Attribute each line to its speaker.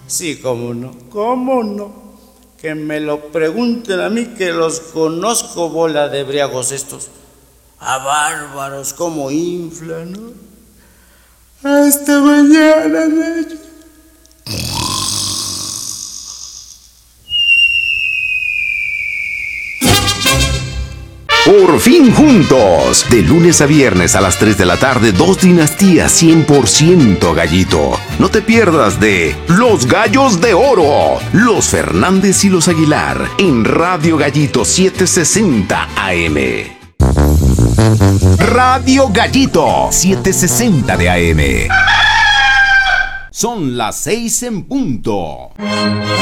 Speaker 1: Sí, cómo no, cómo no. Que me lo pregunten a mí, que los conozco, bola de briagos estos. A bárbaros, cómo inflan, ¿no? Hasta mañana, Nacho.
Speaker 2: Por fin juntos, de lunes a viernes a las 3 de la tarde, 2 dinastías 100% gallito. No te pierdas de Los Gallos de Oro, los Fernández y los Aguilar, en Radio Gallito 760 AM. Radio Gallito 760 de AM. Son las 6 en punto.